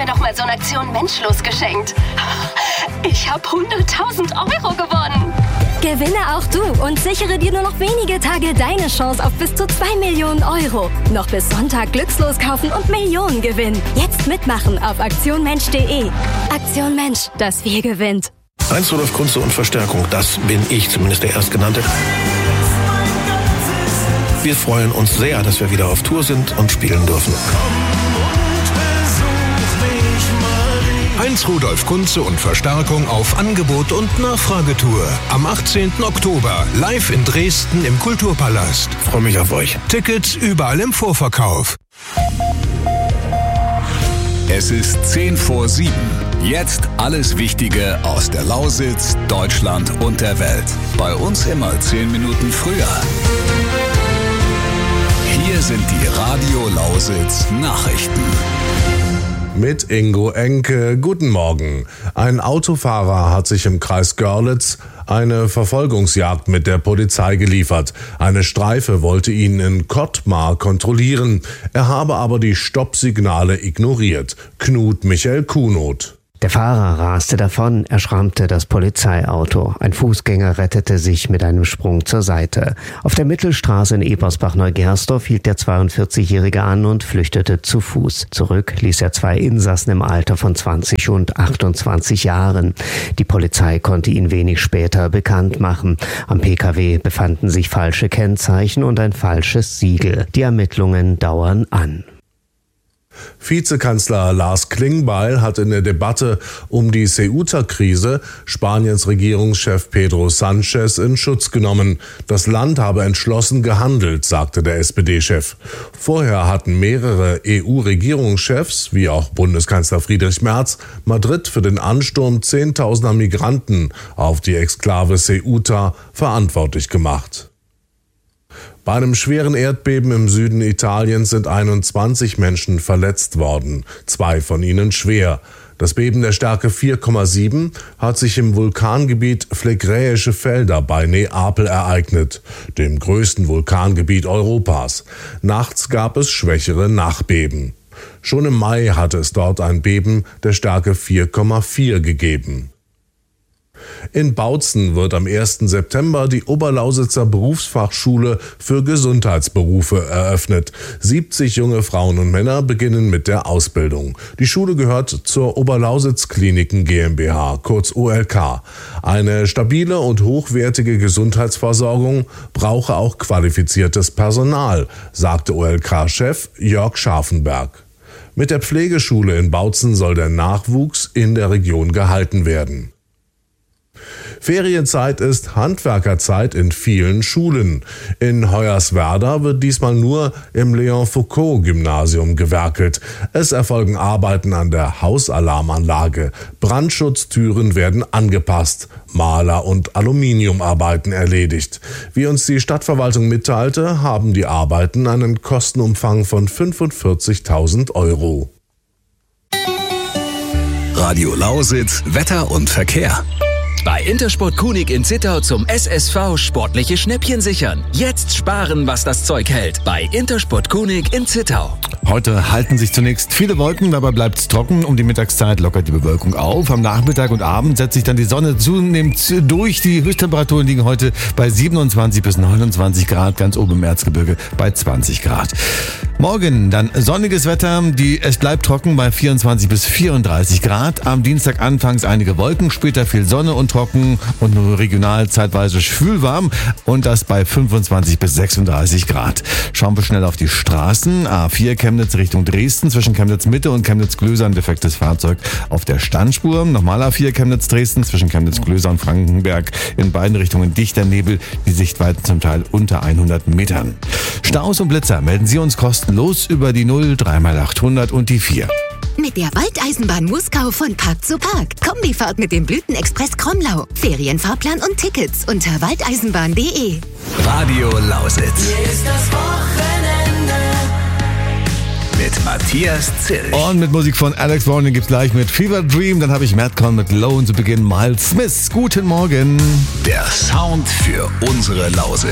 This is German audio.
mir doch mal so eine Aktion Menschlos geschenkt. Ich habe 100.000 € gewonnen. Gewinne auch du und sichere dir nur noch wenige Tage deine Chance auf bis zu 2 Millionen €. Noch bis Sonntag glückslos kaufen und Millionen gewinnen. Jetzt mitmachen auf aktionmensch.de. Aktion Mensch, das Wir gewinnt. Heinz Rudolf Kunze und Verstärkung, das bin ich, zumindest der Erstgenannte. Wir freuen uns sehr, dass wir wieder auf Tour sind und spielen dürfen. Heinz Rudolf Kunze und Verstärkung auf Angebot und Nachfragetour. Am 18. Oktober live in Dresden im Kulturpalast. Freue mich auf euch. Tickets überall im Vorverkauf. Es ist 6:10. Jetzt alles Wichtige aus der Lausitz, Deutschland und der Welt. Bei uns immer 10 Minuten früher. Hier sind die Radio Lausitz Nachrichten. Mit Ingo Enke. Guten Morgen. Ein Autofahrer hat sich im Kreis Görlitz eine Verfolgungsjagd mit der Polizei geliefert. Eine Streife wollte ihn in Kottmar kontrollieren. Er habe aber die Stoppsignale ignoriert. Knut Michael Kuhnot. Der Fahrer raste davon, er schrammte das Polizeiauto. Ein Fußgänger rettete sich mit einem Sprung zur Seite. Auf der Mittelstraße in Ebersbach-Neugersdorf hielt der 42-Jährige an und flüchtete zu Fuß. Zurück ließ er 2 Insassen im Alter von 20 und 28 Jahren. Die Polizei konnte ihn wenig später bekannt machen. Am PKW befanden sich falsche Kennzeichen und ein falsches Siegel. Die Ermittlungen dauern an. Vizekanzler Lars Klingbeil hat in der Debatte um die Ceuta-Krise Spaniens Regierungschef Pedro Sánchez in Schutz genommen. Das Land habe entschlossen gehandelt, sagte der SPD-Chef. Vorher hatten mehrere EU-Regierungschefs, wie auch Bundeskanzler Friedrich Merz, Madrid für den Ansturm 10.000er Migranten auf die Exklave Ceuta verantwortlich gemacht. Bei einem schweren Erdbeben im Süden Italiens sind 21 Menschen verletzt worden, 2 von ihnen schwer. Das Beben der Stärke 4,7 hat sich im Vulkangebiet Phlegräische Felder bei Neapel ereignet, dem größten Vulkangebiet Europas. Nachts gab es schwächere Nachbeben. Schon im Mai hatte es dort ein Beben der Stärke 4,4 gegeben. In Bautzen wird am 1. September die Oberlausitzer Berufsfachschule für Gesundheitsberufe eröffnet. 70 junge Frauen und Männer beginnen mit der Ausbildung. Die Schule gehört zur Oberlausitz Kliniken GmbH, kurz OLK. Eine stabile und hochwertige Gesundheitsversorgung brauche auch qualifiziertes Personal, sagte OLK-Chef Jörg Scharfenberg. Mit der Pflegeschule in Bautzen soll der Nachwuchs in der Region gehalten werden. Ferienzeit ist Handwerkerzeit in vielen Schulen. In Hoyerswerda wird diesmal nur im Léon-Foucault-Gymnasium gewerkelt. Es erfolgen Arbeiten an der Hausalarmanlage. Brandschutztüren werden angepasst. Maler- und Aluminiumarbeiten erledigt. Wie uns die Stadtverwaltung mitteilte, haben die Arbeiten einen Kostenumfang von 45.000 €. Radio Lausitz, Wetter und Verkehr. Bei Intersport Kunig in Zittau zum SSV sportliche Schnäppchen sichern. Jetzt sparen, was das Zeug hält. Bei Intersport Kunig in Zittau. Heute halten sich zunächst viele Wolken, dabei bleibt es trocken. Um die Mittagszeit lockert die Bewölkung auf. Am Nachmittag und Abend setzt sich dann die Sonne zunehmend durch. Die Höchsttemperaturen liegen heute bei 27 bis 29 Grad, ganz oben im Erzgebirge bei 20 Grad. Morgen dann sonniges Wetter, es bleibt trocken bei 24 bis 34 Grad. Am Dienstag anfangs einige Wolken, später viel Sonne und trocken und nur regional zeitweise schwülwarm und das bei 25 bis 36 Grad. Schauen wir schnell auf die Straßen. A4 Chemnitz Richtung Dresden, zwischen Chemnitz Mitte und Chemnitz Klöser ein defektes Fahrzeug auf der Standspur. Nochmal A4 Chemnitz Dresden, zwischen Chemnitz Klöser und Frankenberg in beiden Richtungen dichter Nebel, die Sichtweiten zum Teil unter 100 Metern. Staus und Blitzer melden Sie uns kostenlos über die 0 3x800 und die 4. Mit der Waldeisenbahn Muskau von Park zu Park. Kombifahrt mit dem Blütenexpress Kromlau. Ferienfahrplan und Tickets unter waldeisenbahn.de. Radio Lausitz. Hier ist das Wochenende. Mit Matthias Zill. Und mit Musik von Alex Warren gibt's gleich mit Fever Dream. Dann habe ich Madcon mit Low und zu Beginn Miles Smith. Guten Morgen. Der Sound für unsere Lausitz.